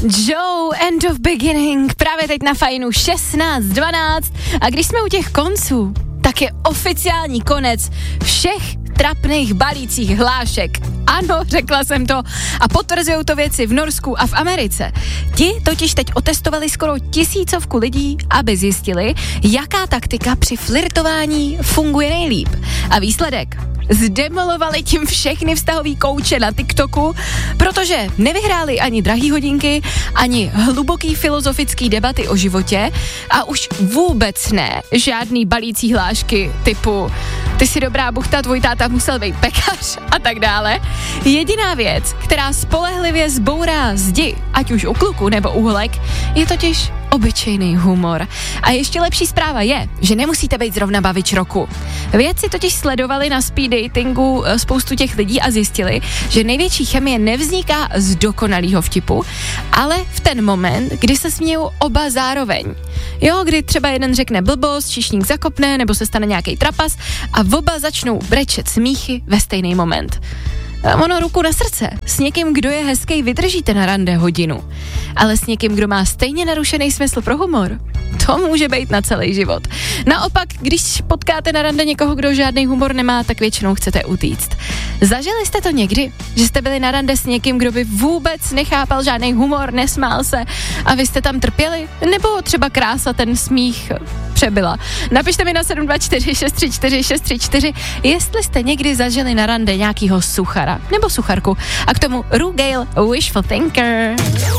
Joe, End of Beginning, právě teď na Fajnu 16:12 a když jsme u těch konců, tak je oficiální konec všech trapných balících hlášek. Ano, řekla jsem to a potvrzujou to věci v Norsku a v Americe. Ti totiž teď otestovali skoro 1000 lidí, aby zjistili, jaká taktika při flirtování funguje nejlíp. A výsledek? Zdemolovali tím všechny vztahový kouče na TikToku, protože nevyhráli ani drahý hodinky, ani hluboký filozofický debaty o životě a už vůbec ne žádný balící hlášky typu ty jsi dobrá buchta, tvůj táta musel být pekař a tak dále. Jediná věc, která spolehlivě zbourá zdi, ať už u kluku nebo u holek, je totiž obyčejný humor. A ještě lepší zpráva je, že nemusíte být zrovna bavič roku. Vědci totiž sledovali na speed datingu spoustu těch lidí a zjistili, že největší chemie nevzniká z dokonalýho vtipu, ale v ten moment, kdy se smějou oba zároveň. Jo, kdy třeba jeden řekne blbost, čišník zakopne, nebo se stane nějaký trapas a oba začnou brečet smíchy ve stejný moment. Ono, ruku na srdce, s někým, kdo je hezký, vydržíte na rande hodinu, ale s někým, kdo má stejně narušený smysl pro humor, to může být na celý život. Naopak, když potkáte na rande někoho, kdo žádný humor nemá, tak většinou chcete utíct. Zažili jste to někdy, že jste byli na rande s někým, kdo by vůbec nechápal žádný humor, nesmál se a vy jste tam trpěli? Nebo třeba krása ten smích přebyla? Napište mi na 724 634 634, jestli jste někdy zažili na rande nějakýho suchara nebo sucharku. A k tomu Ru Gale, Wishful Thinker.